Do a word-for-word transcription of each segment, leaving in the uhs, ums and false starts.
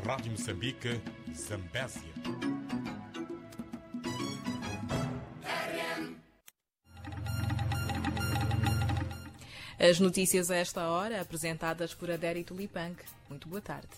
Rádio Moçambique, Zambésia. As notícias a esta hora, apresentadas por Adérito Lipanque. Muito boa tarde.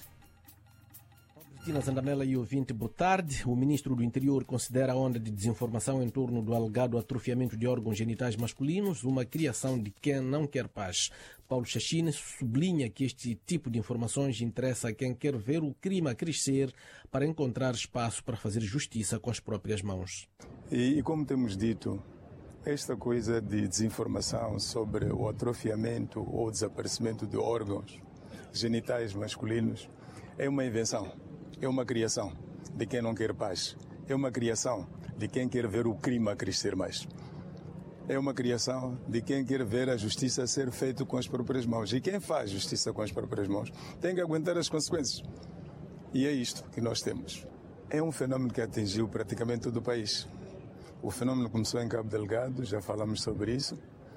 Tina Zandamela e ouvinte, boa tarde. O ministro do Interior considera a onda de desinformação em torno do alegado atrofiamento de órgãos genitais masculinos uma criação de quem não quer paz. Paulo Chachine sublinha que este tipo de informações interessa a quem quer ver o crime a crescer para encontrar espaço para fazer justiça com as próprias mãos. E, e como temos dito, esta coisa de desinformação sobre o atrofiamento ou desaparecimento de órgãos genitais masculinos é uma invenção, é uma criação de quem não quer paz, é uma criação de quem quer ver o crime a crescer mais. É uma criação de quem quer ver a justiça ser feita com as próprias mãos. E quem faz justiça com as próprias mãos tem que aguentar as consequências. E é isto que nós temos. É um fenômeno que atingiu praticamente todo o país. O fenômeno começou em Cabo Delgado, já falamos sobre isso,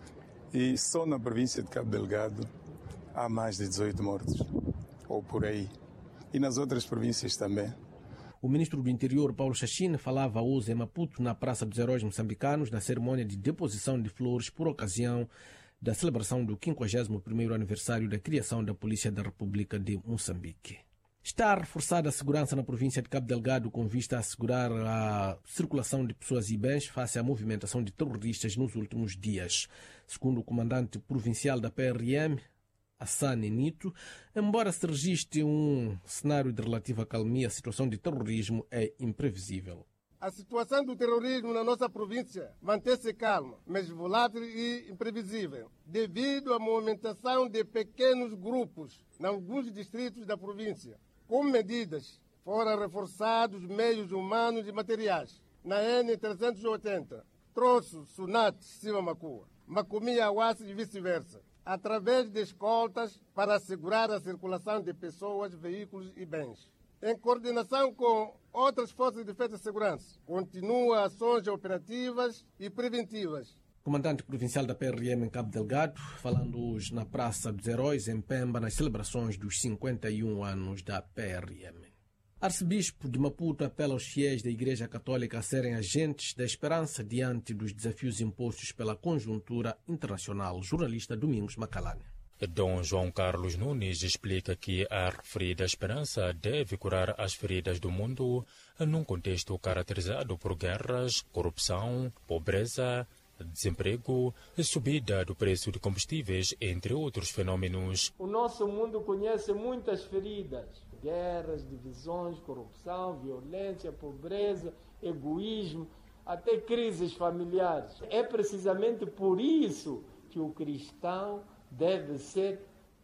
e só na província de Cabo Delgado há mais de dezoito mortos, ou por aí. E nas outras províncias também. O ministro do Interior, Paulo Chachine, falava hoje em Maputo, na Praça dos Heróis Moçambicanos, na cerimônia de deposição de flores por ocasião da celebração do quinquagésimo primeiro aniversário da criação da Polícia da República de Moçambique. Está reforçada a segurança na província de Cabo Delgado com vista a assegurar a circulação de pessoas e bens face à movimentação de terroristas nos últimos dias. Segundo o comandante provincial da P R M, Assane Nito, embora se registre um cenário de relativa calmia, a situação de terrorismo é imprevisível. A situação do terrorismo na nossa província mantém-se calma, mas volátil e imprevisível, devido à movimentação de pequenos grupos em alguns distritos da província. Com medidas, foram reforçados meios humanos e materiais na N trezentos e oitenta, Troço, Sunat, Cima Macua, Macomia, Awassi e vice-versa, através de escoltas para assegurar a circulação de pessoas, veículos e bens. Em coordenação com outras forças de defesa e segurança, continua ações operativas e preventivas. Comandante provincial da P R M em Cabo Delgado, falando hoje na Praça dos Heróis, em Pemba, nas celebrações dos cinquenta e um anos da P R M. Arcebispo de Maputo apela aos fiéis da Igreja Católica a serem agentes da esperança diante dos desafios impostos pela conjuntura internacional. Jornalista Domingos Macalane. Dom João Carlos Nunes explica que a referida esperança deve curar as feridas do mundo num contexto caracterizado por guerras, corrupção, pobreza, desemprego, subida do preço de combustíveis, entre outros fenômenos. O nosso mundo conhece muitas feridas: guerras, divisões, corrupção, violência, pobreza, egoísmo, até crises familiares. É precisamente por isso que o cristão deve ser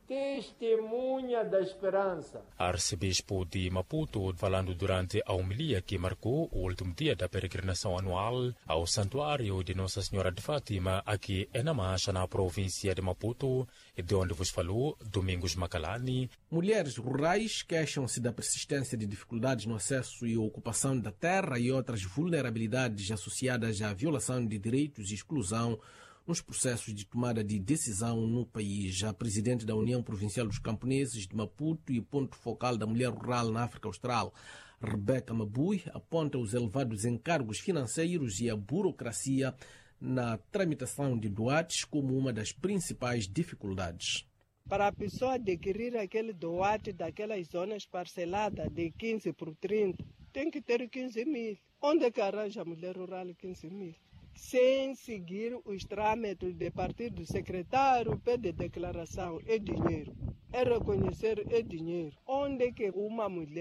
testemunha da esperança. Arcebispo de Maputo, falando durante a homilia que marcou o último dia da peregrinação anual ao Santuário de Nossa Senhora de Fátima, aqui em Namacha, na província de Maputo, de onde vos falou Domingos Macalani. Mulheres rurais queixam-se da persistência de dificuldades no acesso e ocupação da terra e outras vulnerabilidades associadas à violação de direitos e exclusão nos processos de tomada de decisão no país. A presidente da União Provincial dos Camponeses de Maputo e ponto focal da mulher rural na África Austral, Rebeca Mabui, aponta os elevados encargos financeiros e a burocracia na tramitação de doates como uma das principais dificuldades. Para a pessoa adquirir aquele doate daquelas zonas parceladas de quinze por trinta, tem que ter quinze mil. Onde é que arranja a mulher rural quinze mil? Sem seguir os trâmites de partir do secretário, pede declaração, é dinheiro. É reconhecer, é dinheiro. Onde é que uma mulher